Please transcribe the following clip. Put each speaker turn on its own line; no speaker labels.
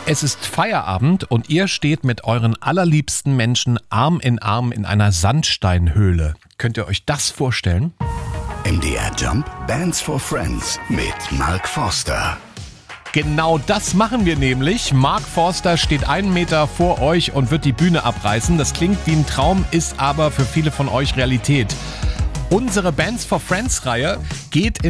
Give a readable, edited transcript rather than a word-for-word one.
Es ist Feierabend und ihr steht mit euren allerliebsten Menschen Arm in einer Sandsteinhöhle. Könnt ihr euch das vorstellen?
MDR Jump Bands for Friends mit Mark Forster.
Genau das machen wir nämlich. Mark Forster steht 1 Meter vor euch und wird die Bühne abreißen. Das klingt wie ein Traum, ist aber für viele von euch Realität. Unsere Bands for Friends Reihe geht in